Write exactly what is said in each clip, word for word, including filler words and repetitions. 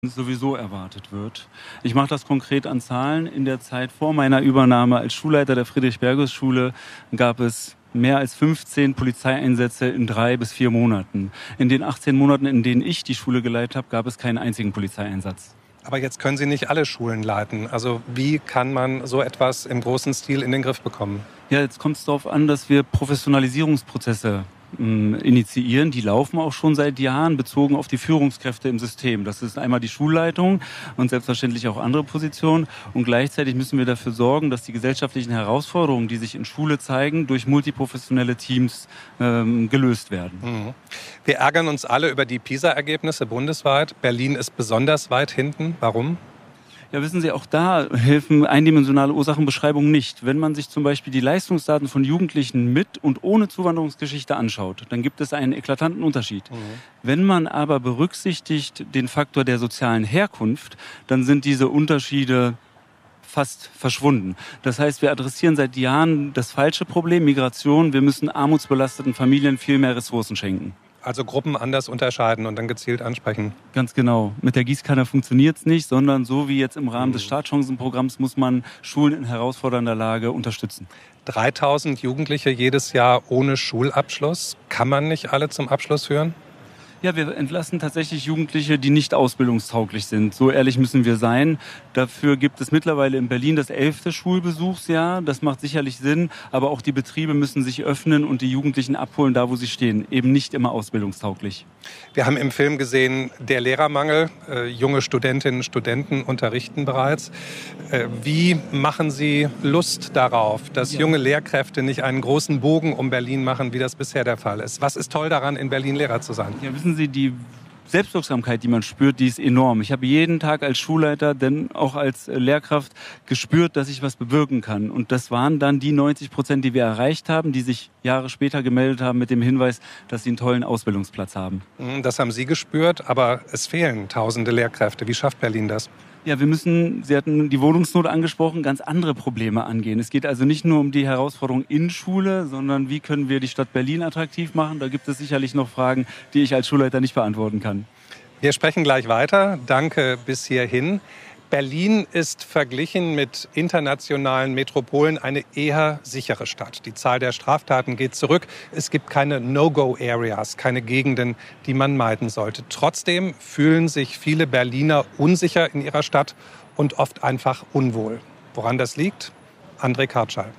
sowieso erwartet wird. Ich mache das konkret an Zahlen. In der Zeit vor meiner Übernahme als Schulleiter der Friedrich-Bergus-Schule gab es mehr als fünfzehn Polizeieinsätze in drei bis vier Monaten. In den achtzehn Monaten, in denen ich die Schule geleitet habe, gab es keinen einzigen Polizeieinsatz. Aber jetzt können Sie nicht alle Schulen leiten. Also wie kann man so etwas im großen Stil in den Griff bekommen? Ja, jetzt kommt es darauf an, dass wir Professionalisierungsprozesse initiieren. Die laufen auch schon seit Jahren bezogen auf die Führungskräfte im System. Das ist einmal die Schulleitung und selbstverständlich auch andere Positionen. Und gleichzeitig müssen wir dafür sorgen, dass die gesellschaftlichen Herausforderungen, die sich in Schule zeigen, durch multiprofessionelle Teams ähm, gelöst werden. Mhm. Wir ärgern uns alle über die PISA-Ergebnisse bundesweit. Berlin ist besonders weit hinten. Warum? Ja, wissen Sie, auch da helfen eindimensionale Ursachenbeschreibungen nicht. Wenn man sich zum Beispiel die Leistungsdaten von Jugendlichen mit und ohne Zuwanderungsgeschichte anschaut, dann gibt es einen eklatanten Unterschied. Mhm. Wenn man aber berücksichtigt den Faktor der sozialen Herkunft, dann sind diese Unterschiede fast verschwunden. Das heißt, wir adressieren seit Jahren das falsche Problem, Migration. Wir müssen armutsbelasteten Familien viel mehr Ressourcen schenken. Also Gruppen anders unterscheiden und dann gezielt ansprechen. Ganz genau. Mit der Gießkanne funktioniert es nicht, sondern so wie jetzt im Rahmen mhm. des Startchancenprogramms muss man Schulen in herausfordernder Lage unterstützen. dreitausend Jugendliche jedes Jahr ohne Schulabschluss. Kann man nicht alle zum Abschluss führen? Ja, wir entlassen tatsächlich Jugendliche, die nicht ausbildungstauglich sind. So ehrlich müssen wir sein. Dafür gibt es mittlerweile in Berlin das elfte Schulbesuchsjahr. Das macht sicherlich Sinn. Aber auch die Betriebe müssen sich öffnen und die Jugendlichen abholen, da wo sie stehen. Eben nicht immer ausbildungstauglich. Wir haben im Film gesehen, der Lehrermangel. Äh, junge Studentinnen und Studenten unterrichten bereits. Äh, wie machen Sie Lust darauf, dass ja. junge Lehrkräfte nicht einen großen Bogen um Berlin machen, wie das bisher der Fall ist? Was ist toll daran, in Berlin Lehrer zu sein? Ja, wissen Sie, die Selbstwirksamkeit, die man spürt, die ist enorm. Ich habe jeden Tag als Schulleiter, denn auch als Lehrkraft gespürt, dass ich was bewirken kann. Und das waren dann die neunzig Prozent, die wir erreicht haben, die sich Jahre später gemeldet haben mit dem Hinweis, dass sie einen tollen Ausbildungsplatz haben. Das haben Sie gespürt, aber es fehlen tausende Lehrkräfte. Wie schafft Berlin das? Ja, wir müssen, Sie hatten die Wohnungsnot angesprochen, ganz andere Probleme angehen. Es geht also nicht nur um die Herausforderung in Schule, sondern wie können wir die Stadt Berlin attraktiv machen. Da gibt es sicherlich noch Fragen, die ich als Schulleiter nicht beantworten kann. Wir sprechen gleich weiter. Danke bis hierhin. Berlin ist verglichen mit internationalen Metropolen eine eher sichere Stadt. Die Zahl der Straftaten geht zurück. Es gibt keine No-Go-Areas, keine Gegenden, die man meiden sollte. Trotzdem fühlen sich viele Berliner unsicher in ihrer Stadt und oft einfach unwohl. Woran das liegt? André Kartschall.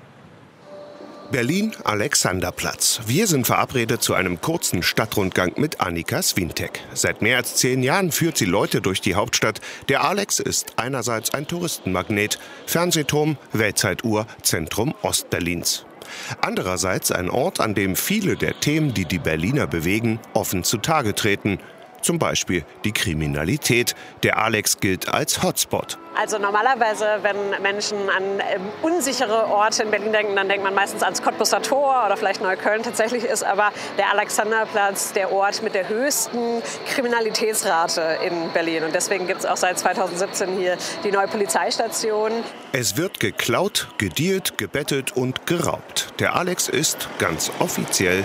Berlin-Alexanderplatz. Wir sind verabredet zu einem kurzen Stadtrundgang mit Annika Swintek. Seit mehr als zehn Jahren führt sie Leute durch die Hauptstadt. Der Alex ist einerseits ein Touristenmagnet, Fernsehturm, Weltzeituhr, Zentrum Ostberlins. Andererseits ein Ort, an dem viele der Themen, die die Berliner bewegen, offen zutage treten. Zum Beispiel die Kriminalität. Der Alex gilt als Hotspot. Also normalerweise, wenn Menschen an ähm, unsichere Orte in Berlin denken, dann denkt man meistens ans Cottbusser Tor oder vielleicht Neukölln. Tatsächlich ist aber der Alexanderplatz der Ort mit der höchsten Kriminalitätsrate in Berlin. Und deswegen gibt es auch seit zweitausendsiebzehn hier die neue Polizeistation. Es wird geklaut, gedealt, gebettelt und geraubt. Der Alex ist ganz offiziell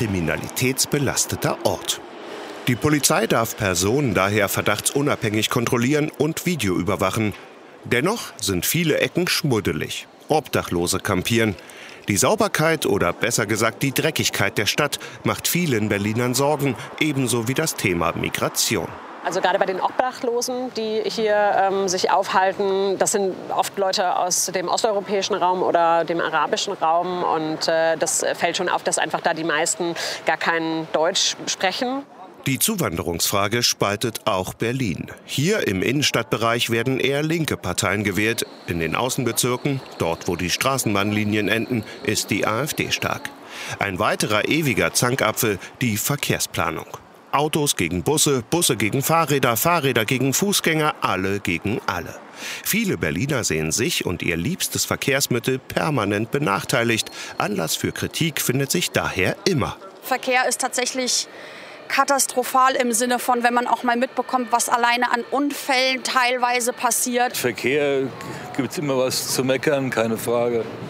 kriminalitätsbelasteter Ort. Die Polizei darf Personen daher verdachtsunabhängig kontrollieren und Video überwachen. Dennoch sind viele Ecken schmuddelig. Obdachlose kampieren. Die Sauberkeit oder besser gesagt die Dreckigkeit der Stadt macht vielen Berlinern Sorgen, ebenso wie das Thema Migration. Also gerade bei den Obdachlosen, die hier ähm, sich aufhalten, das sind oft Leute aus dem osteuropäischen Raum oder dem arabischen Raum. Und äh, das fällt schon auf, dass einfach da die meisten gar kein Deutsch sprechen. Die Zuwanderungsfrage spaltet auch Berlin. Hier im Innenstadtbereich werden eher linke Parteien gewählt. In den Außenbezirken, dort wo die Straßenbahnlinien enden, ist die AfD stark. Ein weiterer ewiger Zankapfel, die Verkehrsplanung. Autos gegen Busse, Busse gegen Fahrräder, Fahrräder gegen Fußgänger, alle gegen alle. Viele Berliner sehen sich und ihr liebstes Verkehrsmittel permanent benachteiligt. Anlass für Kritik findet sich daher immer. Verkehr ist tatsächlich katastrophal im Sinne von, wenn man auch mal mitbekommt, was alleine an Unfällen teilweise passiert. Verkehr gibt es immer was zu meckern, keine Frage.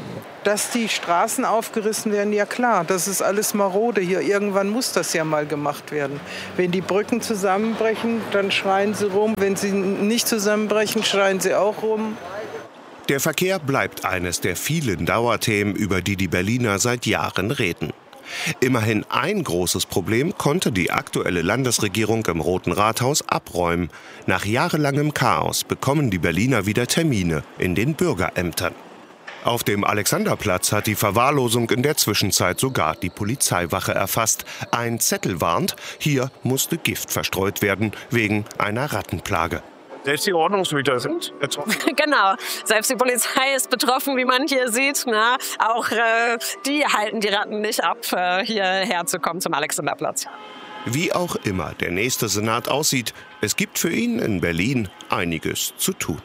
Dass die Straßen aufgerissen werden, ja klar, das ist alles marode hier. Irgendwann muss das ja mal gemacht werden. Wenn die Brücken zusammenbrechen, dann schreien sie rum. Wenn sie nicht zusammenbrechen, schreien sie auch rum. Der Verkehr bleibt eines der vielen Dauerthemen, über die die Berliner seit Jahren reden. Immerhin ein großes Problem konnte die aktuelle Landesregierung im Roten Rathaus abräumen. Nach jahrelangem Chaos bekommen die Berliner wieder Termine in den Bürgerämtern. Auf dem Alexanderplatz hat die Verwahrlosung in der Zwischenzeit sogar die Polizeiwache erfasst. Ein Zettel warnt, hier musste Gift verstreut werden wegen einer Rattenplage. Selbst die Ordnungshüter sind betroffen. Genau, selbst die Polizei ist betroffen, wie man hier sieht. Na, auch äh, die halten die Ratten nicht ab, äh, hierher zu kommen zum Alexanderplatz. Wie auch immer der nächste Senat aussieht, es gibt für ihn in Berlin einiges zu tun.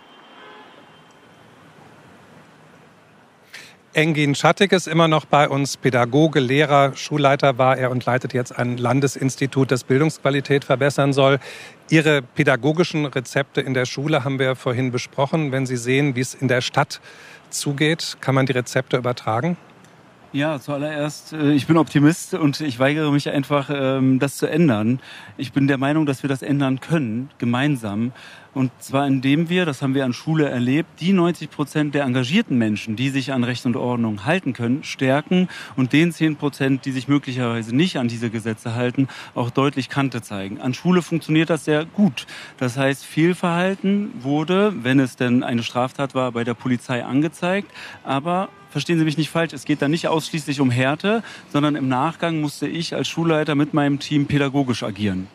Engin Schattig ist immer noch bei uns, Pädagoge, Lehrer, Schulleiter war er und leitet jetzt ein Landesinstitut, das Bildungsqualität verbessern soll. Ihre pädagogischen Rezepte in der Schule haben wir vorhin besprochen. Wenn Sie sehen, wie es in der Stadt zugeht, kann man die Rezepte übertragen? Ja, zuallererst, ich bin Optimist und ich weigere mich einfach, das zu ändern. Ich bin der Meinung, dass wir das ändern können, gemeinsam. Und zwar indem wir, das haben wir an Schule erlebt, die neunzig Prozent der engagierten Menschen, die sich an Recht und Ordnung halten können, stärken und den zehn Prozent, die sich möglicherweise nicht an diese Gesetze halten, auch deutlich Kante zeigen. An Schule funktioniert das sehr gut. Das heißt, Fehlverhalten wurde, wenn es denn eine Straftat war, bei der Polizei angezeigt, aber verstehen Sie mich nicht falsch, es geht da nicht ausschließlich um Härte, sondern im Nachgang musste ich als Schulleiter mit meinem Team pädagogisch agieren.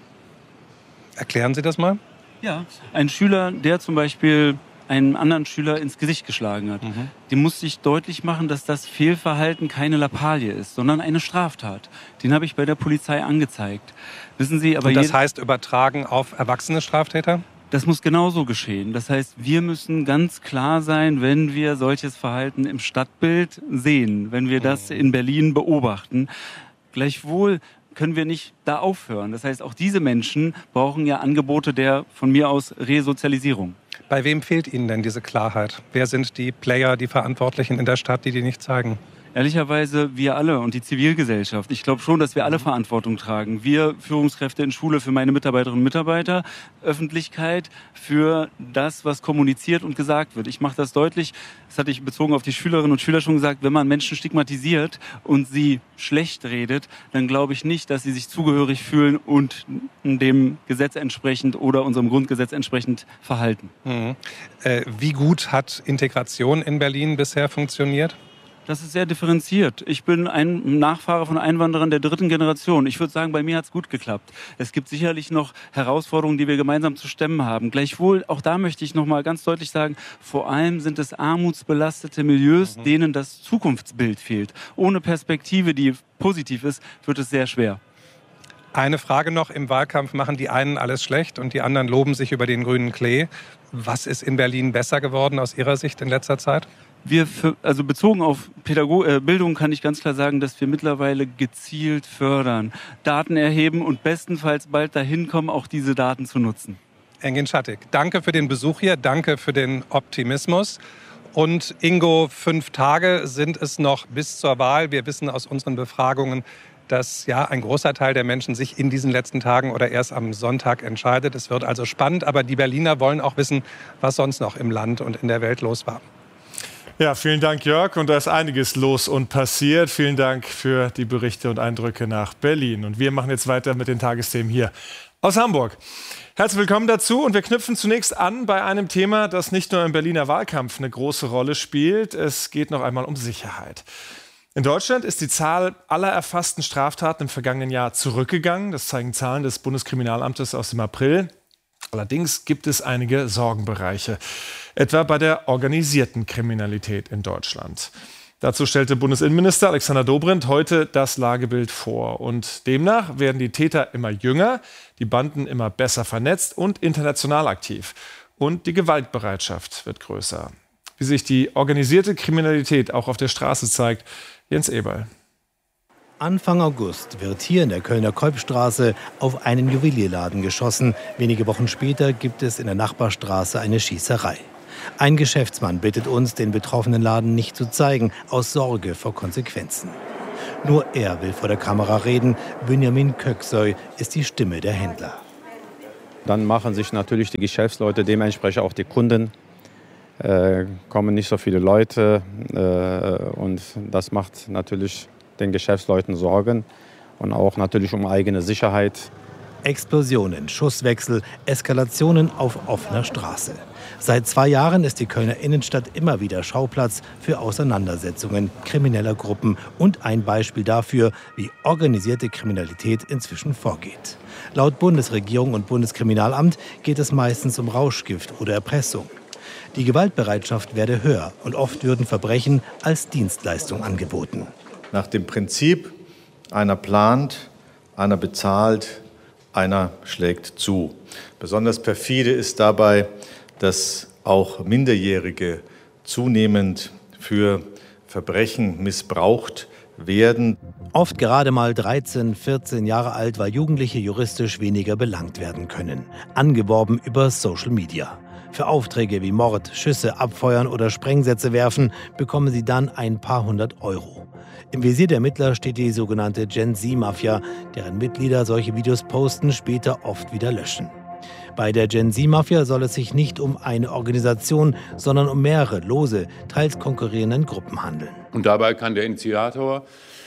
Erklären Sie das mal? Ja, ein Schüler, der zum Beispiel einen anderen Schüler ins Gesicht geschlagen hat, mhm. dem musste ich deutlich machen, dass das Fehlverhalten keine Lappalie ist, sondern eine Straftat. Den habe ich bei der Polizei angezeigt. Wissen Sie, aber Und das heißt übertragen auf erwachsene Straftäter? Das muss genauso geschehen. Das heißt, wir müssen ganz klar sein, wenn wir solches Verhalten im Stadtbild sehen, wenn wir das in Berlin beobachten. Gleichwohl können wir nicht da aufhören. Das heißt, auch diese Menschen brauchen ja Angebote der von mir aus Resozialisierung. Bei wem fehlt Ihnen denn diese Klarheit? Wer sind die Player, die Verantwortlichen in der Stadt, die die nicht zeigen? Ehrlicherweise wir alle und die Zivilgesellschaft. Ich glaube schon, dass wir alle Verantwortung tragen. Wir Führungskräfte in Schule für meine Mitarbeiterinnen und Mitarbeiter, Öffentlichkeit für das, was kommuniziert und gesagt wird. Ich mache das deutlich, das hatte ich bezogen auf die Schülerinnen und Schüler schon gesagt, wenn man Menschen stigmatisiert und sie schlecht redet, dann glaube ich nicht, dass sie sich zugehörig fühlen und dem Gesetz entsprechend oder unserem Grundgesetz entsprechend verhalten. Mhm. Äh, wie gut hat Integration in Berlin bisher funktioniert? Das ist sehr differenziert. Ich bin ein Nachfahre von Einwanderern der dritten Generation. Ich würde sagen, bei mir hat es gut geklappt. Es gibt sicherlich noch Herausforderungen, die wir gemeinsam zu stemmen haben. Gleichwohl, auch da möchte ich noch mal ganz deutlich sagen, vor allem sind es armutsbelastete Milieus, mhm. denen das Zukunftsbild fehlt. Ohne Perspektive, die positiv ist, wird es sehr schwer. Eine Frage noch, im Wahlkampf machen die einen alles schlecht und die anderen loben sich über den grünen Klee. Was ist in Berlin besser geworden aus Ihrer Sicht in letzter Zeit? Wir, für, also bezogen auf Pädago- äh, Bildung kann ich ganz klar sagen, dass wir mittlerweile gezielt fördern, Daten erheben und bestenfalls bald dahin kommen, auch diese Daten zu nutzen. Engin Schattig, danke für den Besuch hier, danke für den Optimismus. Und Ingo, fünf Tage sind es noch bis zur Wahl. Wir wissen aus unseren Befragungen, dass ja ein großer Teil der Menschen sich in diesen letzten Tagen oder erst am Sonntag entscheidet. Es wird also spannend, aber die Berliner wollen auch wissen, was sonst noch im Land und in der Welt los war. Ja, vielen Dank, Jörg. Und da ist einiges los und passiert. Vielen Dank für die Berichte und Eindrücke nach Berlin. Und wir machen jetzt weiter mit den Tagesthemen hier aus Hamburg. Herzlich willkommen dazu. Und wir knüpfen zunächst an bei einem Thema, das nicht nur im Berliner Wahlkampf eine große Rolle spielt. Es geht noch einmal um Sicherheit. In Deutschland ist die Zahl aller erfassten Straftaten im vergangenen Jahr zurückgegangen. Das zeigen Zahlen des Bundeskriminalamtes aus dem April. Allerdings gibt es einige Sorgenbereiche, etwa bei der organisierten Kriminalität in Deutschland. Dazu stellte Bundesinnenminister Alexander Dobrindt heute das Lagebild vor. Und demnach werden die Täter immer jünger, die Banden immer besser vernetzt und international aktiv. Und die Gewaltbereitschaft wird größer. Wie sich die organisierte Kriminalität auch auf der Straße zeigt, Jens Eberl. Anfang August wird hier in der Kölner Kolbstraße auf einen Juwelierladen geschossen. Wenige Wochen später gibt es in der Nachbarstraße eine Schießerei. Ein Geschäftsmann bittet uns, den betroffenen Laden nicht zu zeigen, aus Sorge vor Konsequenzen. Nur er will vor der Kamera reden. Benjamin Köksoy ist die Stimme der Händler. Dann machen sich natürlich die Geschäftsleute, dementsprechend auch die Kunden, äh, kommen nicht so viele Leute. Äh, und das macht natürlich den Geschäftsleuten Sorgen und auch natürlich um eigene Sicherheit. Explosionen, Schusswechsel, Eskalationen auf offener Straße. Seit zwei Jahren ist die Kölner Innenstadt immer wieder Schauplatz für Auseinandersetzungen krimineller Gruppen und ein Beispiel dafür, wie organisierte Kriminalität inzwischen vorgeht. Laut Bundesregierung und Bundeskriminalamt geht es meistens um Rauschgift oder Erpressung. Die Gewaltbereitschaft werde höher und oft würden Verbrechen als Dienstleistung angeboten. Nach dem Prinzip, einer plant, einer bezahlt, einer schlägt zu. Besonders perfide ist dabei, dass auch Minderjährige zunehmend für Verbrechen missbraucht werden. Oft gerade mal dreizehn, vierzehn Jahre alt, weil Jugendliche juristisch weniger belangt werden können. Angeworben über Social Media. Für Aufträge wie Mord, Schüsse abfeuern oder Sprengsätze werfen, bekommen sie dann ein paar hundert Euro. Im Visier der Ermittler steht die sogenannte Gen Z-Mafia, deren Mitglieder solche Videos posten, später oft wieder löschen. Bei der Gen Z-Mafia soll es sich nicht um eine Organisation, sondern um mehrere lose, teils konkurrierenden Gruppen handeln. Und dabei kann der Initiator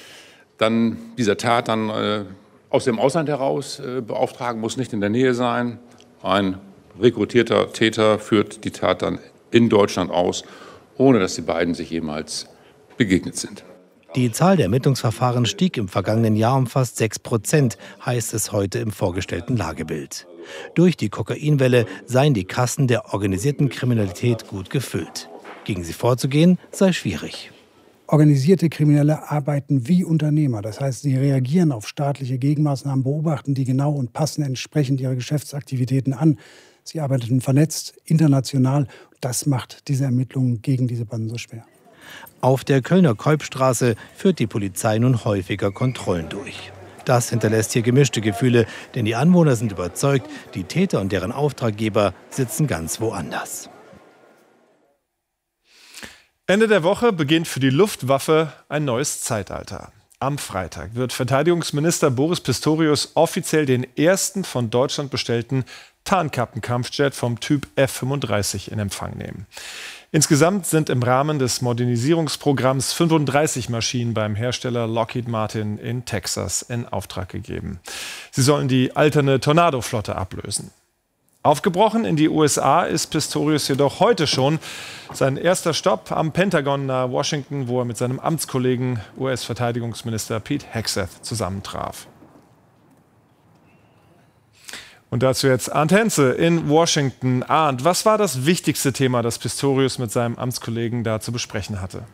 dann dieser Tat dann äh, aus dem Ausland heraus äh, beauftragen, muss nicht in der Nähe sein. Ein rekrutierter Täter führt die Tat dann in Deutschland aus, ohne dass die beiden sich jemals begegnet sind. Die Zahl der Ermittlungsverfahren stieg im vergangenen Jahr um fast sechs Prozent, heißt es heute im vorgestellten Lagebild. Durch die Kokainwelle seien die Kassen der organisierten Kriminalität gut gefüllt. Gegen sie vorzugehen sei schwierig. Organisierte Kriminelle arbeiten wie Unternehmer. Das heißt, sie reagieren auf staatliche Gegenmaßnahmen, beobachten die genau und passen entsprechend ihre Geschäftsaktivitäten an. Sie arbeiten vernetzt, international. Das macht diese Ermittlungen gegen diese Banden so schwer. Auf der Kölner Kolbstraße führt die Polizei nun häufiger Kontrollen durch. Das hinterlässt hier gemischte Gefühle, denn die Anwohner sind überzeugt, die Täter und deren Auftraggeber sitzen ganz woanders. Ende der Woche beginnt für die Luftwaffe ein neues Zeitalter. Am Freitag wird Verteidigungsminister Boris Pistorius offiziell den ersten von Deutschland bestellten Tarnkappenkampfjet vom Typ F fünfunddreißig in Empfang nehmen. Insgesamt sind im Rahmen des Modernisierungsprogramms fünfunddreißig Maschinen beim Hersteller Lockheed Martin in Texas in Auftrag gegeben. Sie sollen die alternde Tornado-Flotte ablösen. Aufgebrochen in die U S A ist Pistorius jedoch heute schon. Sein erster Stopp am Pentagon nahe Washington, wo er mit seinem Amtskollegen U S-Verteidigungsminister Pete Hegseth zusammentraf. Und dazu jetzt Arndt Henze in Washington. Arndt, was war das wichtigste Thema, das Pistorius mit seinem Amtskollegen da zu besprechen hatte?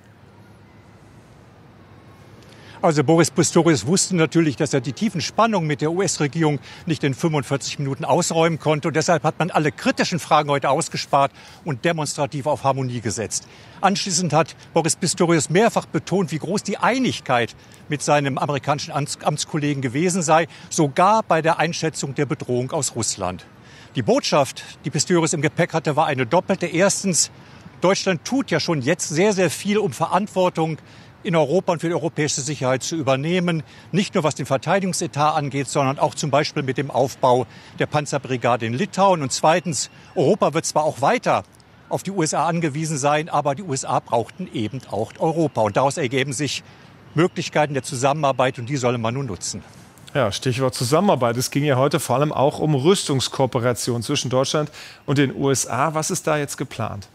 Also Boris Pistorius wusste natürlich, dass er die tiefen Spannungen mit der U S-Regierung nicht in fünfundvierzig Minuten ausräumen konnte. Und deshalb hat man alle kritischen Fragen heute ausgespart und demonstrativ auf Harmonie gesetzt. Anschließend hat Boris Pistorius mehrfach betont, wie groß die Einigkeit mit seinem amerikanischen Amtskollegen gewesen sei, sogar bei der Einschätzung der Bedrohung aus Russland. Die Botschaft, die Pistorius im Gepäck hatte, war eine doppelte. Erstens, Deutschland tut ja schon jetzt sehr, sehr viel, um Verantwortung in Europa und für die europäische Sicherheit zu übernehmen. Nicht nur was den Verteidigungsetat angeht, sondern auch zum Beispiel mit dem Aufbau der Panzerbrigade in Litauen. Und zweitens, Europa wird zwar auch weiter auf die U S A angewiesen sein, aber die U S A brauchten eben auch Europa. Und daraus ergeben sich Möglichkeiten der Zusammenarbeit und die solle man nun nutzen. Ja, Stichwort Zusammenarbeit. Es ging ja heute vor allem auch um Rüstungskooperation zwischen Deutschland und den U S A. Was ist da jetzt geplant?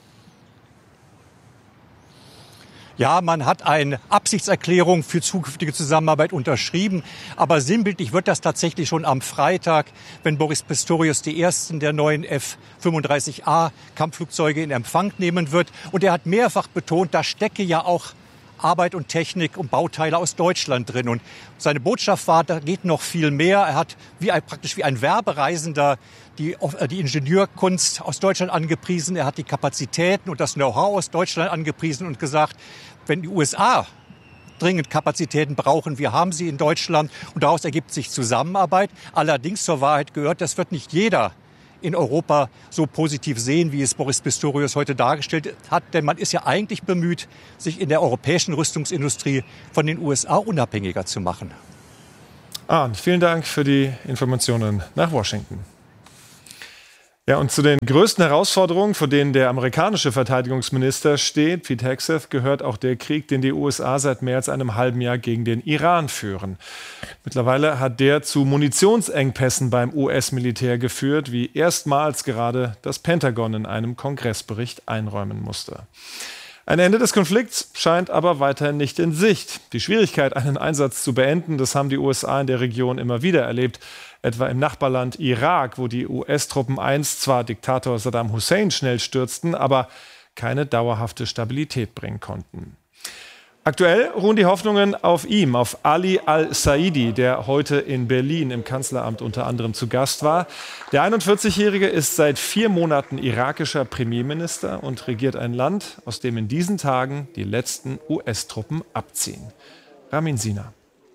Ja, man hat eine Absichtserklärung für zukünftige Zusammenarbeit unterschrieben. Aber sinnbildlich wird das tatsächlich schon am Freitag, wenn Boris Pistorius die ersten der neuen F fünfunddreißig A Kampfflugzeuge in Empfang nehmen wird. Und er hat mehrfach betont, da stecke ja auch Arbeit und Technik und Bauteile aus Deutschland drin. Und seine Botschaft war, da geht noch viel mehr. Er hat wie ein, praktisch wie ein Werbereisender die, die Ingenieurkunst aus Deutschland angepriesen. Er hat die Kapazitäten und das Know-how aus Deutschland angepriesen und gesagt, wenn die U S A dringend Kapazitäten brauchen, wir haben sie in Deutschland. Und daraus ergibt sich Zusammenarbeit. Allerdings zur Wahrheit gehört, das wird nicht jeder in Europa so positiv sehen, wie es Boris Pistorius heute dargestellt hat. Denn man ist ja eigentlich bemüht, sich in der europäischen Rüstungsindustrie von den U S A unabhängiger zu machen. Arndt, vielen Dank für die Informationen nach Washington. Ja, und zu den größten Herausforderungen, vor denen der amerikanische Verteidigungsminister steht, Pete Hegseth, gehört auch der Krieg, den die U S A seit mehr als einem halben Jahr gegen den Iran führen. Mittlerweile hat der zu Munitionsengpässen beim U S-Militär geführt, wie erstmals gerade das Pentagon in einem Kongressbericht einräumen musste. Ein Ende des Konflikts scheint aber weiterhin nicht in Sicht. Die Schwierigkeit, einen Einsatz zu beenden, das haben die U S A in der Region immer wieder erlebt. Etwa im Nachbarland Irak, wo die U S-Truppen einst zwar Diktator Saddam Hussein schnell stürzten, aber keine dauerhafte Stabilität bringen konnten. Aktuell ruhen die Hoffnungen auf ihm, auf Ali al-Saidi, der heute in Berlin im Kanzleramt unter anderem zu Gast war. Der einundvierzigjährige ist seit vier Monaten irakischer Premierminister und regiert ein Land, aus dem in diesen Tagen die letzten U S-Truppen abziehen. Ramin Sina.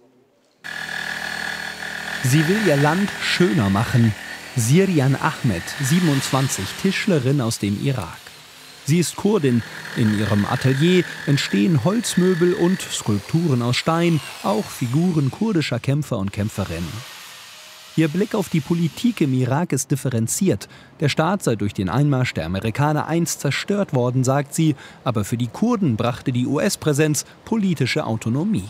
Sie will ihr Land schöner machen. Sirian Ahmed, siebenundzwanzig, Tischlerin aus dem Irak. Sie ist Kurdin. In ihrem Atelier entstehen Holzmöbel und Skulpturen aus Stein, auch Figuren kurdischer Kämpfer und Kämpferinnen. Ihr Blick auf die Politik im Irak ist differenziert. Der Staat sei durch den Einmarsch der Amerikaner einst zerstört worden, sagt sie, aber für die Kurden brachte die U S-Präsenz politische Autonomie.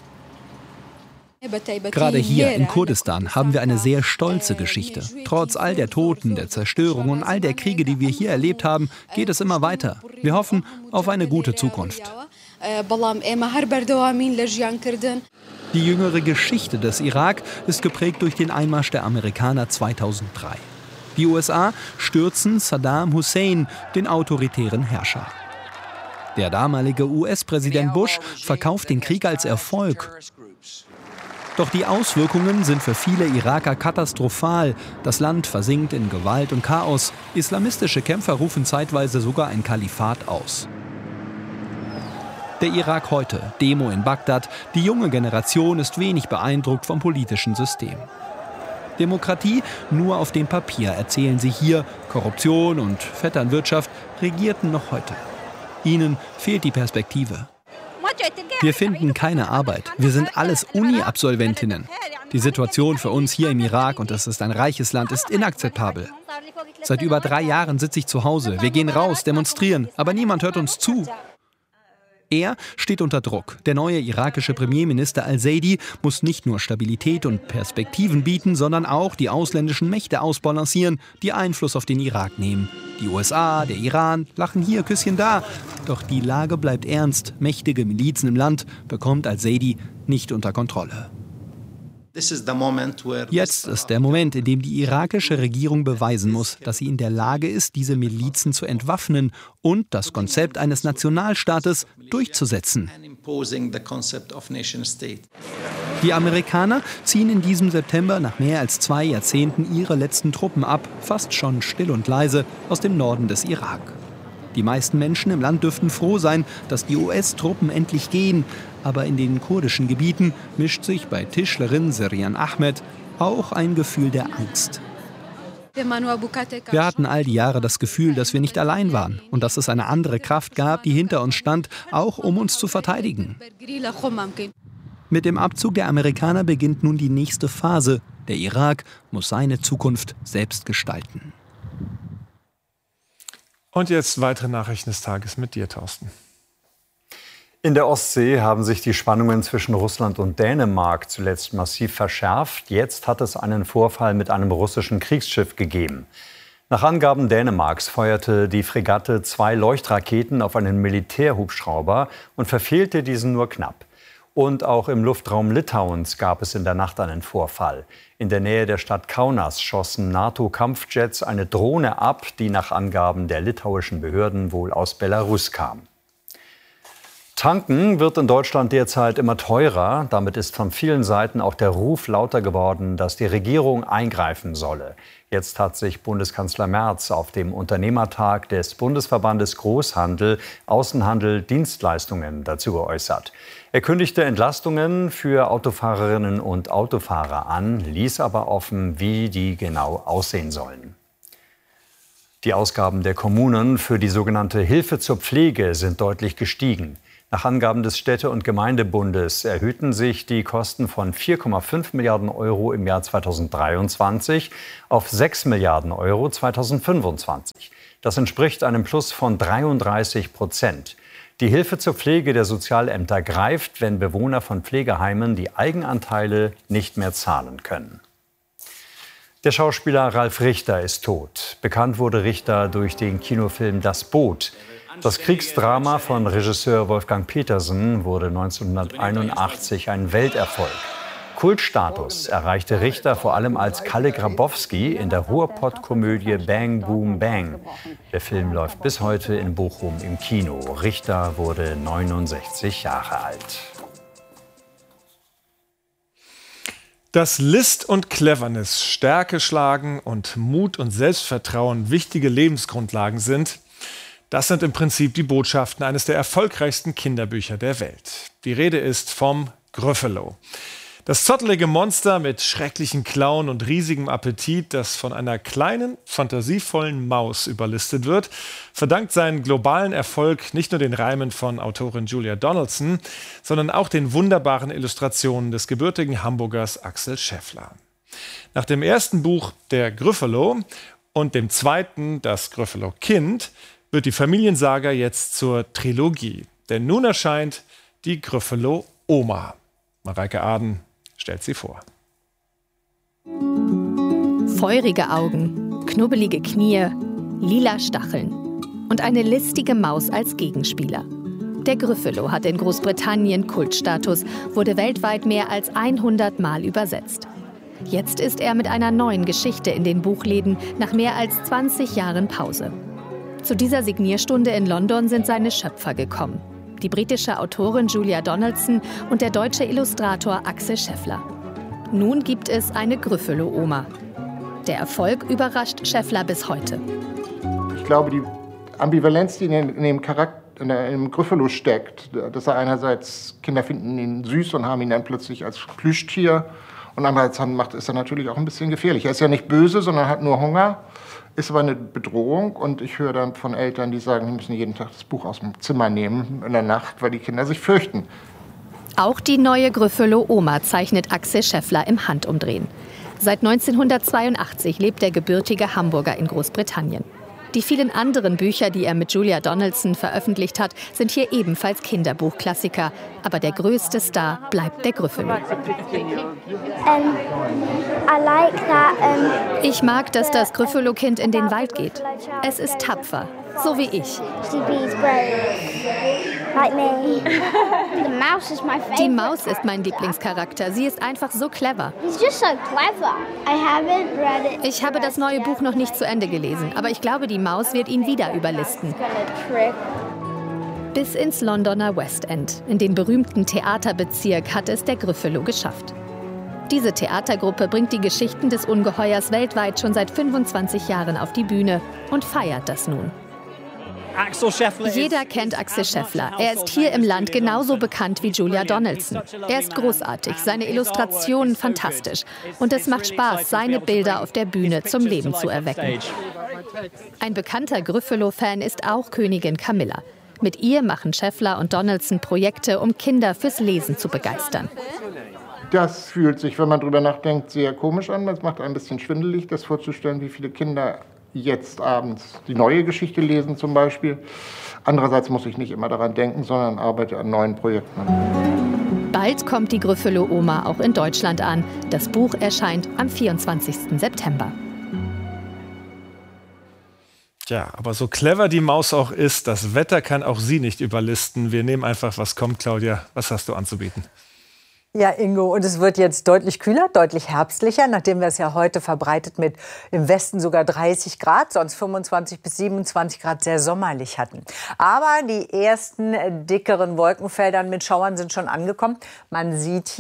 Gerade hier in Kurdistan haben wir eine sehr stolze Geschichte. Trotz all der Toten, der Zerstörung und all der Kriege, die wir hier erlebt haben, geht es immer weiter. Wir hoffen auf eine gute Zukunft. Die jüngere Geschichte des Irak ist geprägt durch den Einmarsch der Amerikaner zweitausenddrei. Die U S A stürzen Saddam Hussein, den autoritären Herrscher. Der damalige U S-Präsident Bush verkauft den Krieg als Erfolg. Doch die Auswirkungen sind für viele Iraker katastrophal. Das Land versinkt in Gewalt und Chaos. Islamistische Kämpfer rufen zeitweise sogar ein Kalifat aus. Der Irak heute, Demo in Bagdad. Die junge Generation ist wenig beeindruckt vom politischen System. Demokratie nur auf dem Papier, erzählen sie hier. Korruption und Vetternwirtschaft regierten noch heute. Ihnen fehlt die Perspektive. Wir finden keine Arbeit. Wir sind alles Uni-Absolventinnen. Die Situation für uns hier im Irak, und das ist ein reiches Land, ist inakzeptabel. Seit über drei Jahren sitze ich zu Hause. Wir gehen raus, demonstrieren, aber niemand hört uns zu. Er steht unter Druck. Der neue irakische Premierminister al-Saidi muss nicht nur Stabilität und Perspektiven bieten, sondern auch die ausländischen Mächte ausbalancieren, die Einfluss auf den Irak nehmen. Die U S A, der Iran lachen hier, Küsschen da. Doch die Lage bleibt ernst. Mächtige Milizen im Land bekommt al-Saidi nicht unter Kontrolle. Jetzt ist der Moment, in dem die irakische Regierung beweisen muss, dass sie in der Lage ist, diese Milizen zu entwaffnen und das Konzept eines Nationalstaates durchzusetzen. Die Amerikaner ziehen in diesem September nach mehr als zwei Jahrzehnten ihre letzten Truppen ab, fast schon still und leise, aus dem Norden des Irak. Die meisten Menschen im Land dürften froh sein, dass die U S-Truppen endlich gehen. Aber in den kurdischen Gebieten mischt sich bei Tischlerin Sirian Ahmed auch ein Gefühl der Angst. Wir hatten all die Jahre das Gefühl, dass wir nicht allein waren und dass es eine andere Kraft gab, die hinter uns stand, auch um uns zu verteidigen. Mit dem Abzug der Amerikaner beginnt nun die nächste Phase. Der Irak muss seine Zukunft selbst gestalten. Und jetzt weitere Nachrichten des Tages mit dir, Thorsten. In der Ostsee haben sich die Spannungen zwischen Russland und Dänemark zuletzt massiv verschärft. Jetzt hat es einen Vorfall mit einem russischen Kriegsschiff gegeben. Nach Angaben Dänemarks feuerte die Fregatte zwei Leuchtraketen auf einen Militärhubschrauber und verfehlte diesen nur knapp. Und auch im Luftraum Litauens gab es in der Nacht einen Vorfall. In der Nähe der Stadt Kaunas schossen NATO-Kampfjets eine Drohne ab, die nach Angaben der litauischen Behörden wohl aus Belarus kam. Tanken wird in Deutschland derzeit immer teurer. Damit ist von vielen Seiten auch der Ruf lauter geworden, dass die Regierung eingreifen solle. Jetzt hat sich Bundeskanzler Merz auf dem Unternehmertag des Bundesverbandes Großhandel, Außenhandel, Dienstleistungen dazu geäußert. Er kündigte Entlastungen für Autofahrerinnen und Autofahrer an, ließ aber offen, wie die genau aussehen sollen. Die Ausgaben der Kommunen für die sogenannte Hilfe zur Pflege sind deutlich gestiegen. Nach Angaben des Städte- und Gemeindebundes erhöhten sich die Kosten von vier Komma fünf Milliarden Euro im Jahr zweitausenddreiundzwanzig auf sechs Milliarden Euro zweitausendfünfundzwanzig. Das entspricht einem Plus von dreiunddreißig Prozent. Die Hilfe zur Pflege der Sozialämter greift, wenn Bewohner von Pflegeheimen die Eigenanteile nicht mehr zahlen können. Der Schauspieler Ralf Richter ist tot. Bekannt wurde Richter durch den Kinofilm Das Boot. Das Kriegsdrama von Regisseur Wolfgang Petersen wurde neunzehnhunderteinundachtzig ein Welterfolg. Kultstatus erreichte Richter vor allem als Kalle Grabowski in der Ruhrpott-Komödie Bang Boom Bang. Der Film läuft bis heute in Bochum im Kino. Richter wurde neunundsechzig Jahre alt. Dass List und Cleverness, Stärke schlagen und Mut und Selbstvertrauen wichtige Lebensgrundlagen sind, das sind im Prinzip die Botschaften eines der erfolgreichsten Kinderbücher der Welt. Die Rede ist vom Gryffalo. Das zottelige Monster mit schrecklichen Klauen und riesigem Appetit, das von einer kleinen, fantasievollen Maus überlistet wird, verdankt seinen globalen Erfolg nicht nur den Reimen von Autorin Julia Donaldson, sondern auch den wunderbaren Illustrationen des gebürtigen Hamburgers Axel Scheffler. Nach dem ersten Buch Der Gryffalo und dem zweiten Das Gryffalo-Kind wird die Familiensaga jetzt zur Trilogie. Denn nun erscheint die Gryffalo-Oma. Mareike Aden stellt sie vor. Feurige Augen, knubbelige Knie, lila Stacheln und eine listige Maus als Gegenspieler. Der Gryffalo hat in Großbritannien Kultstatus, wurde weltweit mehr als hundert Mal übersetzt. Jetzt ist er mit einer neuen Geschichte in den Buchläden nach mehr als zwanzig Jahren Pause. Zu dieser Signierstunde in London sind seine Schöpfer gekommen. Die britische Autorin Julia Donaldson und der deutsche Illustrator Axel Scheffler. Nun gibt es eine Gryffalo-Oma. Der Erfolg überrascht Scheffler bis heute. Ich glaube, die Ambivalenz, die in dem Charakter, in dem Gryffalo steckt, dass er einerseits, Kinder finden ihn süß und haben ihn dann plötzlich als Plüschtier und andererseits macht, ist er natürlich auch ein bisschen gefährlich. Er ist ja nicht böse, sondern hat nur Hunger. Ist aber eine Bedrohung und ich höre dann von Eltern, die sagen, sie müssen jeden Tag das Buch aus dem Zimmer nehmen in der Nacht, weil die Kinder sich fürchten. Auch die neue Gryffalo-Oma zeichnet Axel Scheffler im Handumdrehen. Seit neunzehnhundertzweiundachtzig lebt der gebürtige Hamburger in Großbritannien. Die vielen anderen Bücher, die er mit Julia Donaldson veröffentlicht hat, sind hier ebenfalls Kinderbuchklassiker. Aber der größte Star bleibt der Gryffalo. Ich mag, dass das Gryffalo-Kind in den Wald geht. Es ist tapfer, so wie ich. Die Maus ist mein Lieblingscharakter. Sie ist einfach so clever. Ich habe das neue Buch noch nicht zu Ende gelesen, aber ich glaube, die Maus wird ihn wieder überlisten. Bis ins Londoner West End, in den berühmten Theaterbezirk, hat es der Gryffalo geschafft. Diese Theatergruppe bringt die Geschichten des Ungeheuers weltweit schon seit fünfundzwanzig Jahren auf die Bühne und feiert das nun. Jeder kennt Axel Scheffler. Er ist hier im Land genauso bekannt wie Julia Donaldson. Er ist großartig, seine Illustrationen fantastisch. Und es macht Spaß, seine Bilder auf der Bühne zum Leben zu erwecken. Ein bekannter Gryffalo-Fan ist auch Königin Camilla. Mit ihr machen Scheffler und Donaldson Projekte, um Kinder fürs Lesen zu begeistern. Das fühlt sich, wenn man drüber nachdenkt, sehr komisch an. Es macht ein bisschen schwindelig, das vorzustellen, wie viele Kinder jetzt abends die neue Geschichte lesen zum Beispiel. Andererseits muss ich nicht immer daran denken, sondern arbeite an neuen Projekten. Bald kommt die Gryffalo-Oma auch in Deutschland an. Das Buch erscheint am vierundzwanzigsten September. Ja, aber so clever die Maus auch ist, das Wetter kann auch sie nicht überlisten. Wir nehmen einfach, was kommt. Claudia, was hast du anzubieten? Ja, Ingo, und es wird jetzt deutlich kühler, deutlich herbstlicher, nachdem wir es ja heute verbreitet mit im Westen sogar dreißig Grad, sonst fünfundzwanzig bis siebenundzwanzig Grad sehr sommerlich hatten. Aber die ersten dickeren Wolkenfelder mit Schauern sind schon angekommen. Man sieht hier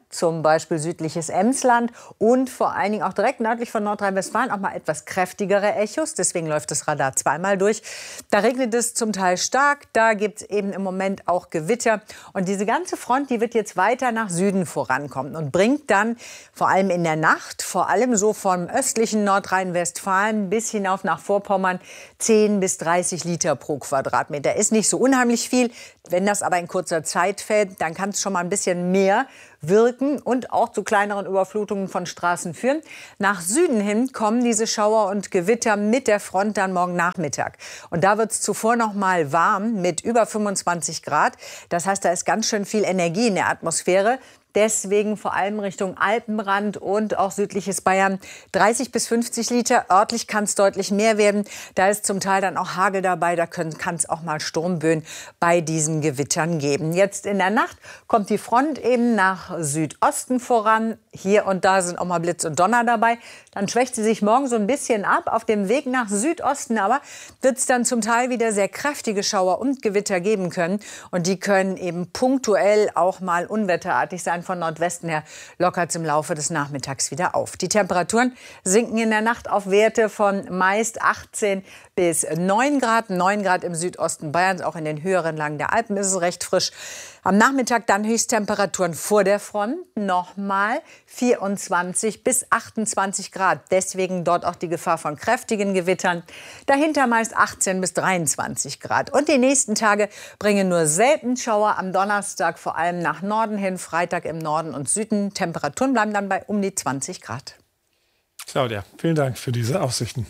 zum Beispiel südliches Emsland und vor allen Dingen auch direkt nördlich von Nordrhein-Westfalen auch mal etwas kräftigere Echos. Deswegen läuft das Radar zweimal durch. Da regnet es zum Teil stark, da gibt es eben im Moment auch Gewitter. Und diese ganze Front, die wird jetzt weiter nach Süden vorankommen und bringt dann vor allem in der Nacht, vor allem so vom östlichen Nordrhein-Westfalen bis hinauf nach Vorpommern, zehn bis dreißig Liter pro Quadratmeter. Ist nicht so unheimlich viel. Wenn das aber in kurzer Zeit fällt, dann kann es schon mal ein bisschen mehr wirken und auch zu kleineren Überflutungen von Straßen führen. Nach Süden hin kommen diese Schauer und Gewitter mit der Front dann morgen Nachmittag. Und da wird es zuvor noch mal warm mit über fünfundzwanzig Grad. Das heißt, da ist ganz schön viel Energie in der Atmosphäre. Deswegen vor allem Richtung Alpenrand und auch südliches Bayern dreißig bis fünfzig Liter. Örtlich kann es deutlich mehr werden. Da ist zum Teil dann auch Hagel dabei. Da kann es auch mal Sturmböen bei diesen Gewittern geben. Jetzt in der Nacht kommt die Front eben nach Südosten voran. Hier und da sind auch mal Blitz und Donner dabei. Dann schwächt sie sich morgen so ein bisschen ab. Auf dem Weg nach Südosten aber wird es dann zum Teil wieder sehr kräftige Schauer und Gewitter geben können. Und die können eben punktuell auch mal unwetterartig sein. Von Nordwesten her lockert es im Laufe des Nachmittags wieder auf. Die Temperaturen sinken in der Nacht auf Werte von meist achtzehn bis neun Grad. neun Grad im Südosten Bayerns, auch in den höheren Lagen der Alpen ist es recht frisch. Am Nachmittag dann Höchsttemperaturen vor der Front, nochmal vierundzwanzig bis achtundzwanzig Grad. Deswegen dort auch die Gefahr von kräftigen Gewittern. Dahinter meist achtzehn bis dreiundzwanzig Grad. Und die nächsten Tage bringen nur selten Schauer. Am Donnerstag vor allem nach Norden hin, Freitag im Norden und Süden. Temperaturen bleiben dann bei um die zwanzig Grad. Claudia, vielen Dank für diese Aussichten.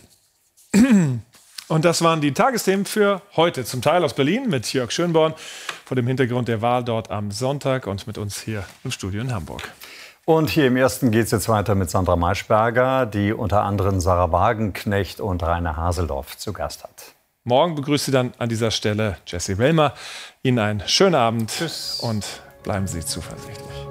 Und das waren die Tagesthemen für heute. Zum Teil aus Berlin mit Jörg Schönborn vor dem Hintergrund der Wahl dort am Sonntag und mit uns hier im Studio in Hamburg. Und hier im Ersten geht es jetzt weiter mit Sandra Maischberger, die unter anderem Sarah Wagenknecht und Rainer Haseloff zu Gast hat. Morgen begrüßt sie dann an dieser Stelle Jessie Wellmer. Ihnen einen schönen Abend. Tschüss. Und bleiben Sie zuversichtlich.